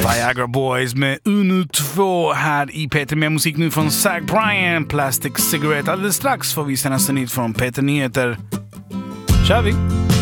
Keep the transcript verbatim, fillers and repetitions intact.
Viagra Boys med Uno två här i Peter. Med musik nu från Zach Bryan, Plastic Cigarette. Alldeles strax får vi senaste nytt från Peter Nyheter. Kör vi!